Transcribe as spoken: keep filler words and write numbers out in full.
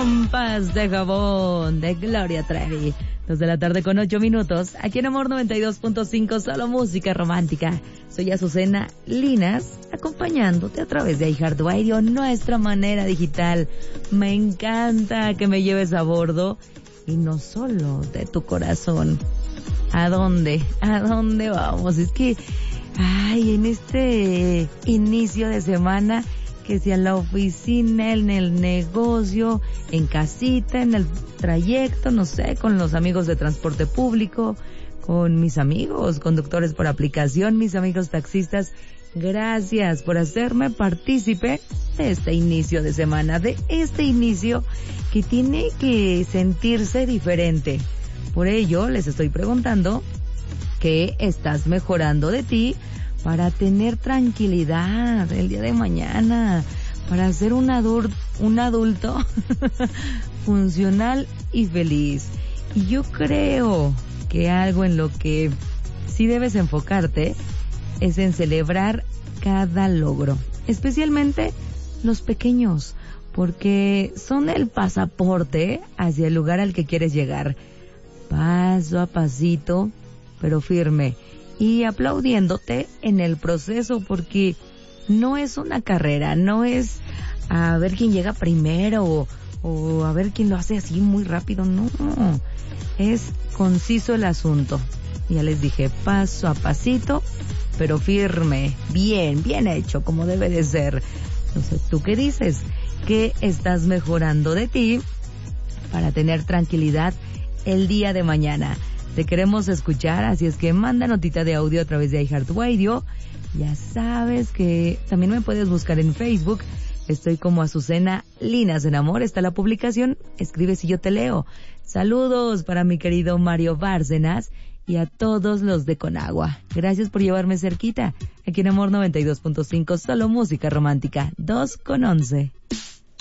Trampas de jabón de Gloria Trevi. Dos de la tarde con ocho minutos. Aquí en Amor noventa y dos punto cinco, solo música romántica. Soy Azucena Linas, acompañándote a través de iHeartRadio, nuestra manera digital. Me encanta que me lleves a bordo, y no solo de tu corazón. ¿A dónde? ¿A dónde vamos? Es que, ay, en este inicio de semana, que sea en la oficina, en el negocio, en casita, en el trayecto, no sé, con los amigos de transporte público, con mis amigos conductores por aplicación, mis amigos taxistas, gracias por hacerme partícipe de este inicio de semana, de este inicio que tiene que sentirse diferente. Por ello, les estoy preguntando qué estás mejorando de ti para tener tranquilidad el día de mañana, para ser un adulto, un adulto funcional y feliz. Y yo creo que algo en lo que sí debes enfocarte es en celebrar cada logro, especialmente los pequeños, porque son el pasaporte hacia el lugar al que quieres llegar, paso a pasito, pero firme. Y aplaudiéndote en el proceso, porque no es una carrera, no es a ver quién llega primero o, o a ver quién lo hace así muy rápido, no, es conciso el asunto. Ya les dije, paso a pasito, pero firme, bien, bien hecho, como debe de ser. No sé, ¿tú qué dices? ¿Qué estás mejorando de ti para tener tranquilidad el día de mañana? Te queremos escuchar, así es que manda notita de audio a través de iHeartRadio. Ya sabes que también me puedes buscar en Facebook. Estoy como Azucena Linas en Amor. Está la publicación. Escribes y yo te leo. Saludos para mi querido Mario Bárcenas y a todos los de Conagua. Gracias por llevarme cerquita. Aquí en Amor noventa y dos punto cinco, solo música romántica. dos con once.